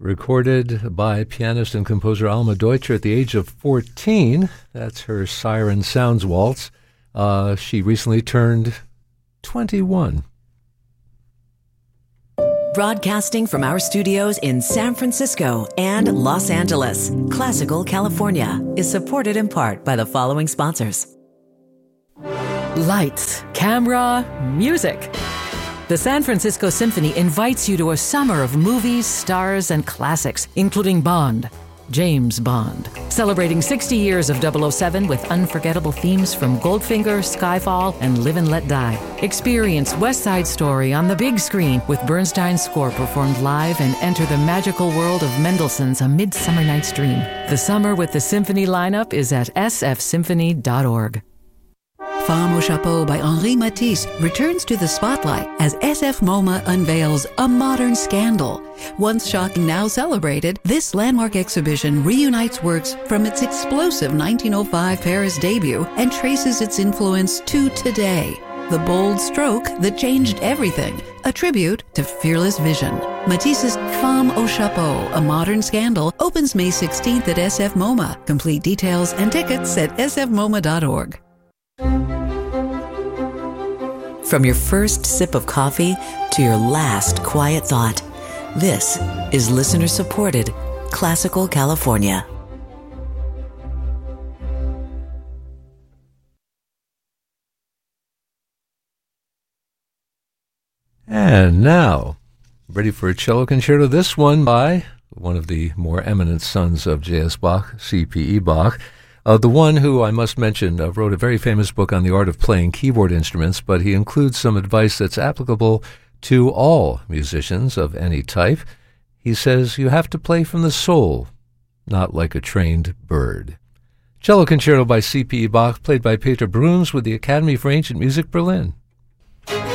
recorded by pianist and composer Alma Deutscher at the age of 14. That's her Siren Sounds Waltz. She recently turned 21. Broadcasting from our studios in San Francisco and Los Angeles, Classical California is supported in part by the following sponsors. Lights, camera, music. The San Francisco Symphony invites you to a summer of movies, stars, and classics, including Bond, James Bond, celebrating 60 years of 007 with unforgettable themes from Goldfinger, Skyfall, and Live and Let Die. Experience West Side Story on the big screen with Bernstein's score performed live and enter the magical world of Mendelssohn's A Midsummer Night's Dream. The summer with the symphony lineup is at sfsymphony.org. Femme au Chapeau by Henri Matisse returns to the spotlight as SF MoMA unveils A Modern Scandal. Once shocking, now celebrated, this landmark exhibition reunites works from its explosive 1905 Paris debut and traces its influence to today. The bold stroke that changed everything, a tribute to fearless vision. Matisse's Femme au Chapeau, A Modern Scandal, opens May 16th at SF MoMA. Complete details and tickets at sfmoma.org. From your first sip of coffee to your last quiet thought, this is listener-supported Classical California. And now, ready for a cello concerto, this one by one of the more eminent sons of J.S. Bach, C.P.E. Bach. The one who, I must mention, wrote a very famous book on the art of playing keyboard instruments, but he includes some advice that's applicable to all musicians of any type. He says you have to play from the soul, not like a trained bird. Cello Concerto by C.P.E. Bach, played by Peter Bruns with the Academy for Ancient Music, Berlin.